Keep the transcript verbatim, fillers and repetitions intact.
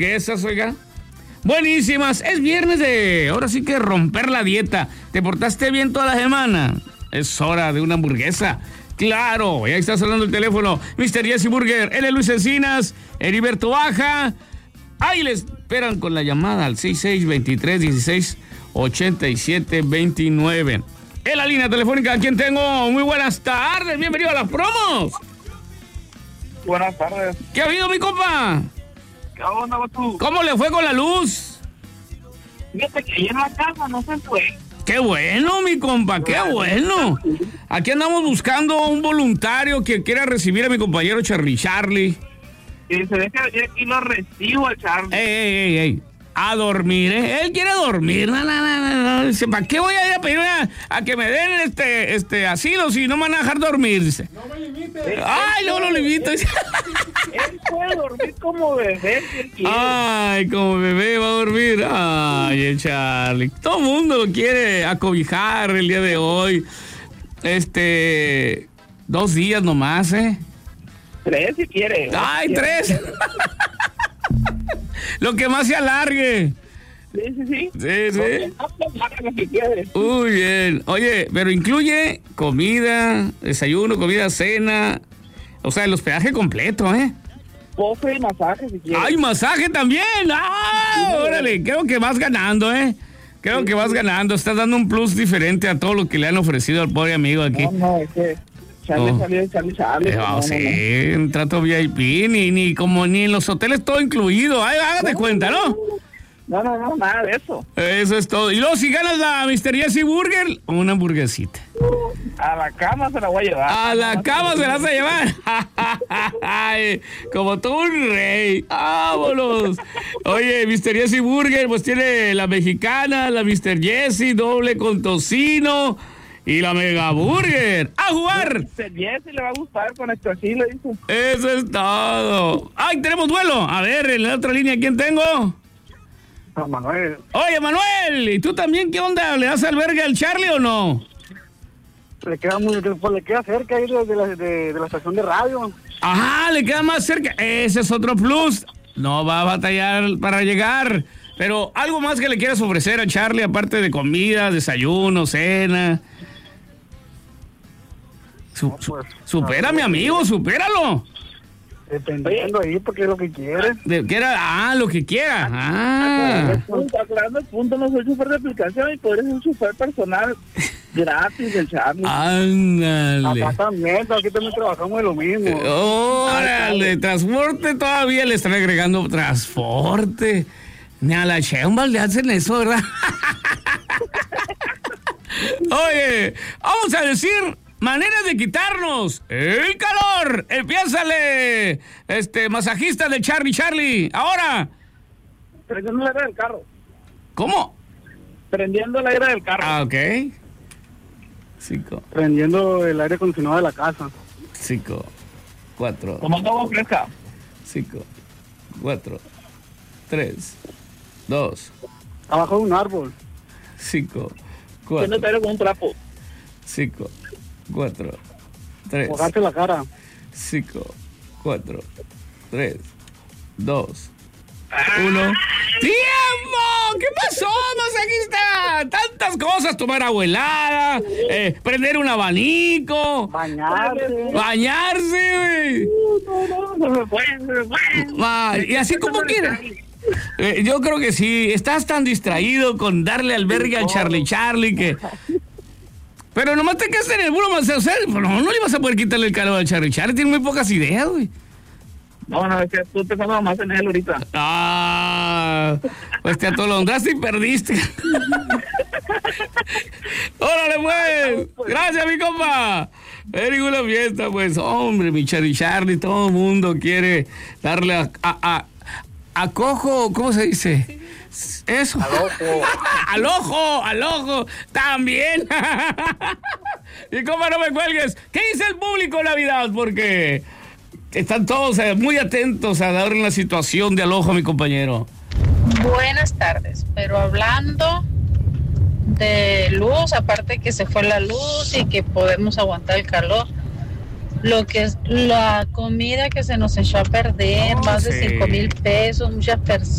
hamburguesas, oiga. Buenísimas. Es viernes de, ahora sí que romper la dieta. ¿Te portaste bien toda la semana? Es hora de una hamburguesa. Claro, ya está sonando el teléfono. mister Jesse Burger, L. Luis Encinas, Heriberto Baja. Ahí les esperan con la llamada al seis seis dos tres uno seis ocho siete dos nueve. En la línea telefónica, ¿a quién tengo? Muy buenas tardes, bienvenido a las promos. Buenas tardes. ¿Qué ha habido, mi compa? ¿Qué onda, tú? ¿Cómo le fue con la luz? Fíjate que ahí en la casa no se fue. ¡Qué bueno, mi compa! ¡Qué bueno! Aquí andamos buscando un voluntario que quiera recibir a mi compañero Charlie Charlie. Y se deja venir aquí lo recibo a Charlie. ¡Ey, ey, ey, ey! A dormir, ¿eh? Él quiere dormir. No, no, no, no. Dice, ¿para qué voy a ir a pedir a, a que me den este, este asilo si no me van a dejar dormir? Dice. No me limites. ¡Ay, no lo limito! Él puede dormir como bebé si él quiere. ¡Ay, como bebé va a dormir! ¡Ay, el Charlie! Todo el mundo lo quiere acobijar el día de hoy. Este... Dos días nomás, ¿eh? Tres si quiere. ¡Ay, tres! Lo que más se alargue. Sí, sí, sí. Sí, sí. Lo que quieres. Muy bien. Oye, pero incluye comida, desayuno, comida, cena. O sea, el hospedaje completo, ¿eh? Postre y masaje si quieres. ¡Ay, masaje también! ¡Ah! Órale, creo que vas ganando, ¿eh? Creo sí, que vas sí. ganando. Estás dando un plus diferente a todo lo que le han ofrecido al pobre amigo aquí. No, no, es que... Charlie, oh. Charlie, Charlie, Charlie. Eh, no, oh, sí, no, no. un trato V I P, ni, ni como ni en los hoteles todo incluido. Ay, hágate no, cuenta, ¿no? No, no, no, nada de eso. Eso es todo. Y luego si ganas la mister Jesse Burger, una hamburguesita. A la cama se la voy a llevar. A la cama se la vas a llevar. Ay, como todo un rey. Vámonos. Oye, mister Jesse Burger, pues tiene la mexicana, la mister Jesse, doble con tocino. Y la Mega Burger. ¡A jugar! mister Jesse le va a gustar con esto así, le dijo. Eso es todo. ¡Ay, tenemos duelo! A ver, en la otra línea, ¿quién tengo? A Manuel. Oye, Manuel, ¿y tú también qué onda? ¿Le das albergue al Charlie o no? Le queda muy, pues le queda cerca ahí de la, de, de la estación de radio. Ajá, le queda más cerca. Ese es otro plus. No va a batallar para llegar. Pero algo más que le quieras ofrecer a Charlie, aparte de comida, desayuno, cena. Su, no, pues, su, supera, no, mi amigo, supéralo. Dependiendo ahí, porque es lo que quiere. De, quiera, ah, lo que quiera. Ah. Aclarando el punto, no soy súper de aplicación y podría ser un súper personal gratis del Charlie. Ándale. Acá también, aquí también trabajamos de lo mismo. Órale, transporte todavía le están agregando transporte. Ni a la Sheinbaum le hacen eso, ¿verdad? Oye, vamos a decir maneras de quitarnos el calor. Empiézale, este, masajista de Charlie Charlie. Ahora. Prendiendo el aire del carro. ¿Cómo? Prendiendo el aire del carro. Ah, ok. Cinco. Prendiendo el aire acondicionado de la casa. Cinco. Cuatro. Tomando agua fresca. Cinco. Cuatro. Tres. Dos. Abajo de un árbol. Cinco. Cuatro. Tiene aire con un trapo. Cinco. Cuatro. Tres. Mojarte la cara. Cinco. Cuatro. Tres. Dos. Uno. ¡Tiempo! ¿Qué pasó, masajista? Tantas cosas, tomar agua helada, eh, prender un abanico, bañarse, bañarse, güey. No, no, no, no me fue, no me fue. Ah, y así como quieras. Eh, yo creo que sí, estás tan distraído con darle albergue al Charlie Charlie que... Pero nomás te quedas en el puro masajista. No, no le vas a poder quitarle el calor al Charlie Charlie, tiene muy pocas ideas, güey. No, no, es que tú te pasas más en él ahorita. Ah, pues te atolondraste y perdiste. Órale, pues. Gracias, mi compa. Very good la fiesta, pues. Hombre, mi Charlie Charlie, todo el mundo quiere darle a, a, a, a cojo, ¿cómo se dice? Eso. Al ojo. Al ojo, al ojo. También. Y cómo no me cuelgues. ¿Qué dice el público, Navidad? Porque... están todos eh, muy atentos a dar una situación de alojo, mi compañero. Buenas tardes, pero hablando de luz, aparte que se fue la luz y que podemos aguantar el calor, lo que es la comida que se nos echó a perder, Oh, más de sí. cinco mil pesos, muchas personas.